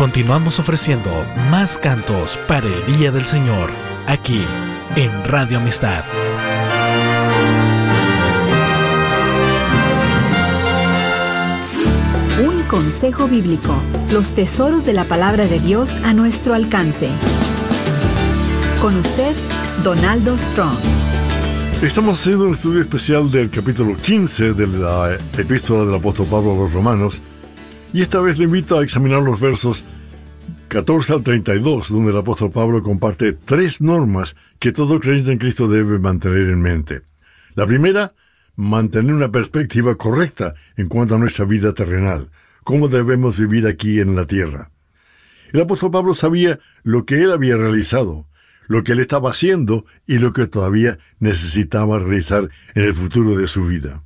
Continuamos ofreciendo más cantos para el Día del Señor, aquí en Radio Amistad. Un consejo bíblico, los tesoros de la palabra de Dios a nuestro alcance. Con usted, Donaldo Strong. Estamos haciendo un estudio especial del capítulo 15 de la epístola del apóstol Pablo a los Romanos, y esta vez le invito a examinar los versos 14 al 32, donde el apóstol Pablo comparte 3 normas que todo creyente en Cristo debe mantener en mente. La primera, mantener una perspectiva correcta en cuanto a nuestra vida terrenal, cómo debemos vivir aquí en la tierra. El apóstol Pablo sabía lo que él había realizado, lo que él estaba haciendo y lo que todavía necesitaba realizar en el futuro de su vida.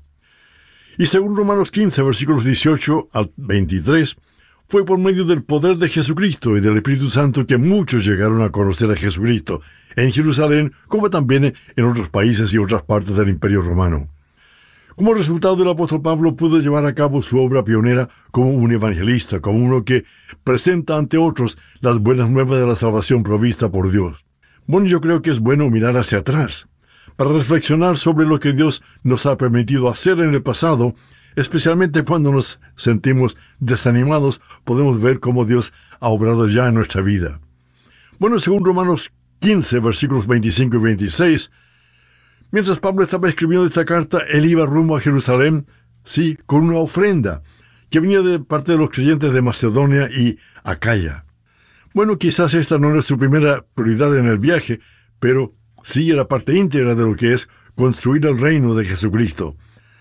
Y según Romanos 15, versículos 18 al 23, fue por medio del poder de Jesucristo y del Espíritu Santo que muchos llegaron a conocer a Jesucristo, en Jerusalén como también en otros países y otras partes del Imperio Romano. Como resultado, el apóstol Pablo pudo llevar a cabo su obra pionera como un evangelista, como uno que presenta ante otros las buenas nuevas de la salvación provista por Dios. Bueno, yo creo que es bueno mirar hacia atrás, para reflexionar sobre lo que Dios nos ha permitido hacer en el pasado, especialmente cuando nos sentimos desanimados, podemos ver cómo Dios ha obrado ya en nuestra vida. Bueno, según Romanos 15, versículos 25 y 26, mientras Pablo estaba escribiendo esta carta, él iba rumbo a Jerusalén, sí, con una ofrenda que venía de parte de los creyentes de Macedonia y Acaya. Bueno, quizás esta no era su primera prioridad en el viaje, pero sí era parte íntegra de lo que es construir el reino de Jesucristo.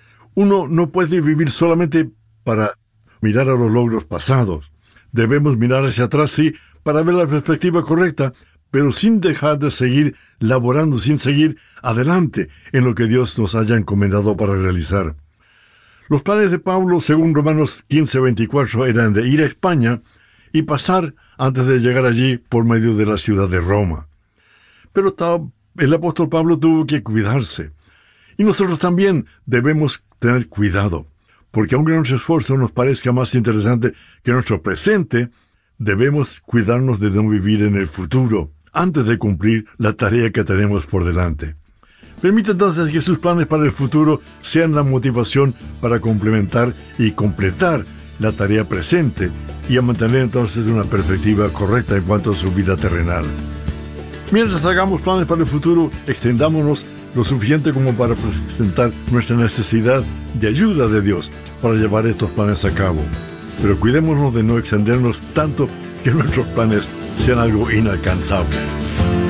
Uno no puede vivir solamente para mirar a los logros pasados. Debemos mirar hacia atrás, sí, para ver la perspectiva correcta, pero sin dejar de seguir laborando, sin seguir adelante en lo que Dios nos haya encomendado para realizar. Los planes de Pablo, según Romanos 15:24, eran de ir a España y pasar antes de llegar allí por medio de la ciudad de Roma. Pero el apóstol Pablo tuvo que cuidarse. Y nosotros también debemos tener cuidado, porque aunque nuestro esfuerzo nos parezca más interesante que nuestro presente, debemos cuidarnos de no vivir en el futuro, antes de cumplir la tarea que tenemos por delante. Permite entonces que sus planes para el futuro sean la motivación para complementar y completar la tarea presente y a mantener entonces una perspectiva correcta en cuanto a su vida terrenal. Mientras hagamos planes para el futuro, extendámonos lo suficiente como para presentar nuestra necesidad de ayuda de Dios para llevar estos planes a cabo. Pero cuidémonos de no extendernos tanto que nuestros planes sean algo inalcanzable.